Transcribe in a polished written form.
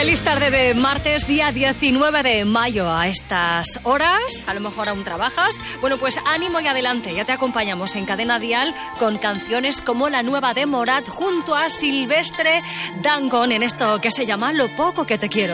Feliz tarde de martes, día 19 de mayo. A estas horas, a lo mejor aún trabajas. Bueno, pues ánimo y adelante. Ya te acompañamos en Cadena Dial con canciones como la nueva de Morat junto a Silvestre Dangond en esto que se llama Lo poco que te quiero.